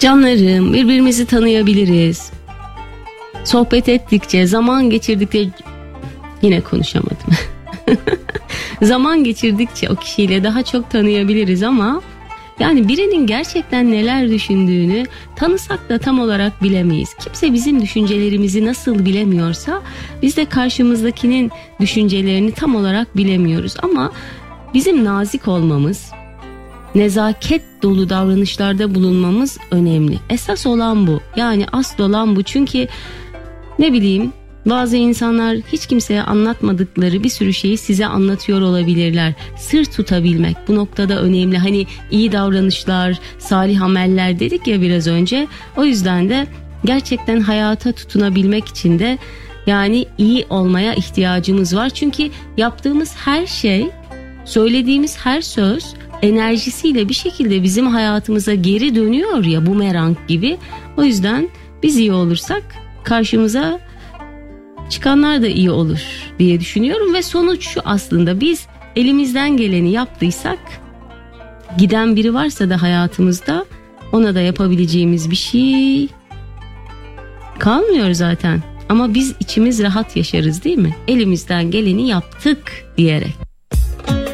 Canlarım, birbirimizi tanıyabiliriz. Sohbet ettikçe, zaman geçirdikçe, yine konuşamadım. Zaman geçirdikçe o kişiyle daha çok tanıyabiliriz ama yani birinin gerçekten neler düşündüğünü tanısak da tam olarak bilemeyiz. Kimse bizim düşüncelerimizi nasıl bilemiyorsa biz de karşımızdakinin düşüncelerini tam olarak bilemiyoruz. Ama bizim nazik olmamız, nezaket dolu davranışlarda bulunmamız önemli. Esas olan bu. Yani asıl olan bu. Çünkü ne bileyim, bazı insanlar hiç kimseye anlatmadıkları bir sürü şeyi size anlatıyor olabilirler. Sır tutabilmek bu noktada önemli. Hani iyi davranışlar, salih ameller dedik ya biraz önce. O yüzden de gerçekten hayata tutunabilmek için de yani iyi olmaya ihtiyacımız var. Çünkü yaptığımız her şey, söylediğimiz her söz enerjisiyle bir şekilde bizim hayatımıza geri dönüyor ya, bumerang gibi. O yüzden biz iyi olursak karşımıza çıkanlar da iyi olur diye düşünüyorum ve sonuç şu: aslında biz elimizden geleni yaptıysak, giden biri varsa da hayatımızda ona da yapabileceğimiz bir şey kalmıyor zaten. Ama biz içimiz rahat yaşarız değil mi? Elimizden geleni yaptık diyerek.